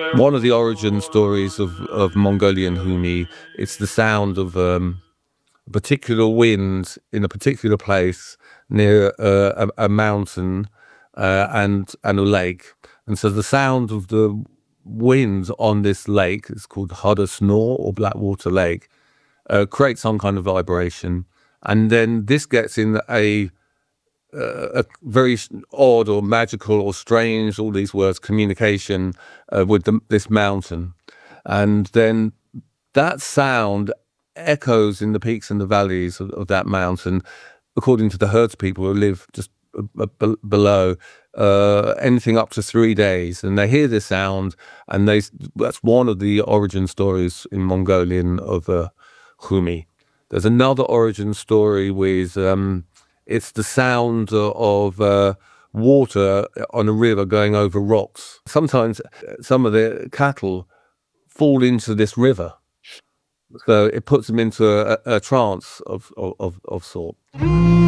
One of the origin stories of Mongolian Humi, it's the sound of a particular wind in a particular place near a mountain and a lake. And so the sound of the wind on this lake, it's called Hada Snore or Blackwater Lake, creates some kind of vibration. And then this gets in a very odd or magical or strange, all these words, communication with this mountain. And then that sound echoes in the peaks and the valleys of that mountain, according to the herds people who live just below, anything up to 3 days. And they hear this sound, and that's one of the origin stories in Mongolian of Humi. There's another origin story with it's the sound of water on a river going over rocks. Sometimes some of the cattle fall into this river, so it puts them into a trance of sort.